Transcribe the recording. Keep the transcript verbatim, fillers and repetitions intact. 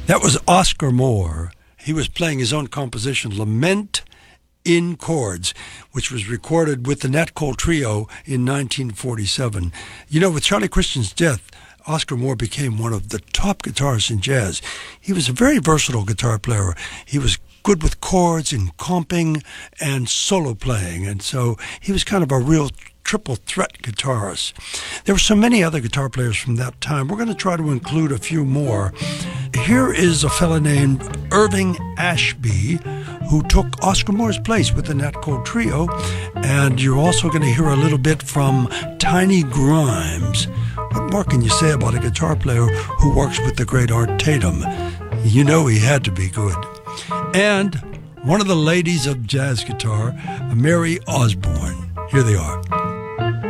That was Oscar Moore. He was playing his own composition, Lament in Chords, which was recorded with the Nat Cole Trio in nineteen forty-seven. You know, with Charlie Christian's death, Oscar Moore became one of the top guitarists in jazz. He was a very versatile guitar player. He was good with chords and comping and solo playing, and so he was kind of a real triple threat guitarist. There were so many other guitar players from that time. We're going to try to include a few more. Here is a fella named Irving Ashby, who took Oscar Moore's place with the Nat Cole Trio, and you're also going to hear a little bit from Tiny Grimes. What more can you say about a guitar player who works with the great Art Tatum? You know he had to be good. And one of the ladies of jazz guitar, Mary Osborne. Here they are.